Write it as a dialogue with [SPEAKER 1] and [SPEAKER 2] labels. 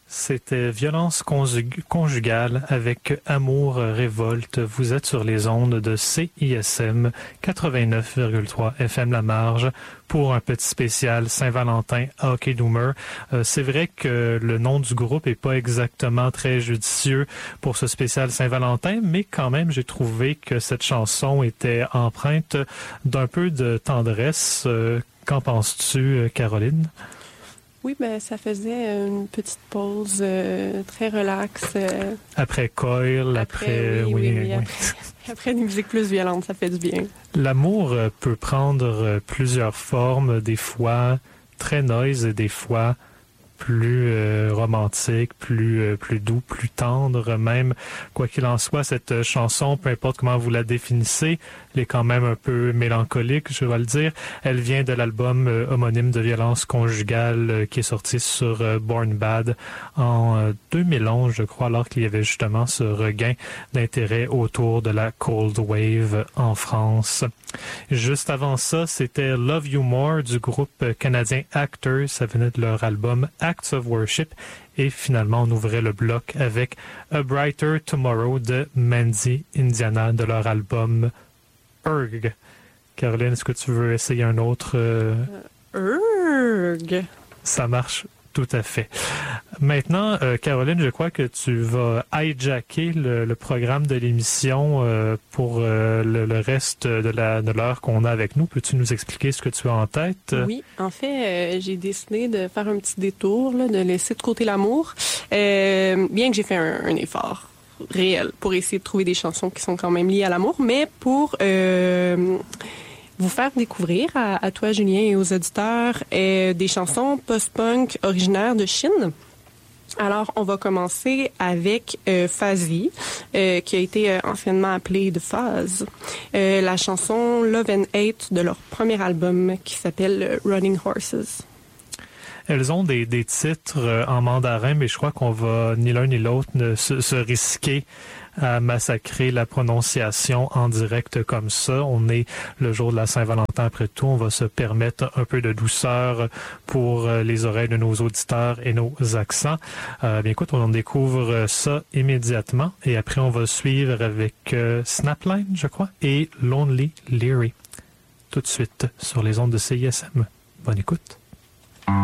[SPEAKER 1] C'était Violence conjugale avec Amour révolte. Vous êtes sur les ondes de CISM 89,3 FM La Marge pour un petit spécial Saint-Valentin Hockey Doomer. C'est vrai que le nom du groupe est pas exactement très judicieux pour ce spécial Saint-Valentin, mais quand même, j'ai trouvé que cette chanson était empreinte d'un peu de tendresse. Qu'en penses-tu, Caroline?
[SPEAKER 2] Oui, ben ça faisait une petite pause très relaxe.
[SPEAKER 1] Après Coil, après
[SPEAKER 2] après des musiques plus violentes, ça fait du bien.
[SPEAKER 1] L'amour peut prendre plusieurs formes, des fois très noise, des fois plus romantique, plus doux, plus tendre même. Quoi qu'il en soit, cette chanson, peu importe comment vous la définissez, elle est quand même un peu mélancolique, je vais le dire. Elle vient de l'album homonyme de Violence conjugale qui est sorti sur Born Bad en 2011, je crois, alors qu'il y avait justement ce regain d'intérêt autour de la Cold Wave en France. Juste avant ça, c'était Love You More du groupe canadien Actors. Ça venait de leur album Acts of Worship. Et finalement, on ouvrait le bloc avec A Brighter Tomorrow de Mandy Indiana de leur album Urg. Caroline, est-ce que tu veux essayer un autre?
[SPEAKER 2] Urg.
[SPEAKER 1] Ça marche. Tout à fait. Maintenant, Caroline, je crois que tu vas hijacker le programme de l'émission pour le reste de l'heure qu'on a avec nous. Peux-tu nous expliquer ce que tu as en tête?
[SPEAKER 2] Oui, en fait, j'ai décidé de faire un petit détour, là, de laisser de côté l'amour, bien que j'ai fait un effort réel pour essayer de trouver des chansons qui sont quand même liées à l'amour, mais pour vous faire découvrir à toi, Julien, et aux auditeurs, des chansons post-punk originaires de Chine. Alors, on va commencer avec Fuzzy, qui a été anciennement appelée The Fuzz. La chanson Love and Hate de leur premier album qui s'appelle Running Horses.
[SPEAKER 1] Elles ont des titres en mandarin, mais je crois qu'on va ni l'un ni l'autre se risquer à massacrer la prononciation en direct comme ça. On est le jour de la Saint-Valentin après tout. On va se permettre un peu de douceur pour les oreilles de nos auditeurs et nos accents. Bien écoute, on découvre ça immédiatement et après on va suivre avec Snapline, je crois, et Lonely Leary. Tout de suite sur les ondes de CISM. Bonne écoute.